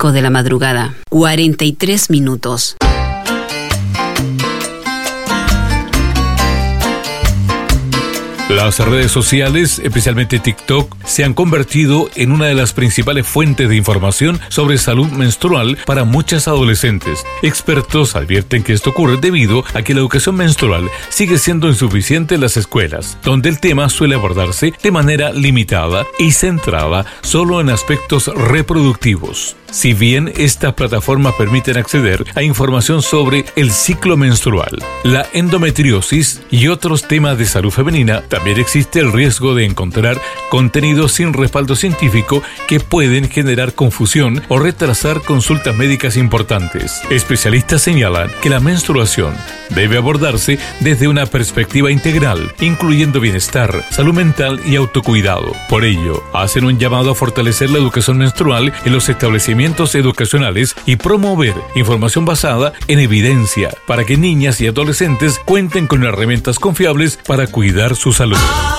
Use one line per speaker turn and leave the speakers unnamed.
5 de la madrugada. 43 minutos.
Las redes sociales, especialmente TikTok, se han convertido en una de las principales fuentes de información sobre salud menstrual para muchas adolescentes. Expertos advierten que esto ocurre debido a que la educación menstrual sigue siendo insuficiente en las escuelas, donde el tema suele abordarse de manera limitada y centrada solo en aspectos reproductivos. Si bien estas plataformas permiten acceder a información sobre el ciclo menstrual, la endometriosis y otros temas de salud femenina, también existe el riesgo de encontrar contenidos sin respaldo científico que pueden generar confusión o retrasar consultas médicas importantes. Especialistas señalan que la menstruación debe abordarse desde una perspectiva integral, incluyendo bienestar, salud mental y autocuidado. Por ello, hacen un llamado a fortalecer la educación menstrual en los establecimientos educacionales y promover información basada en evidencia para que niñas y adolescentes cuenten con herramientas confiables para cuidar su salud.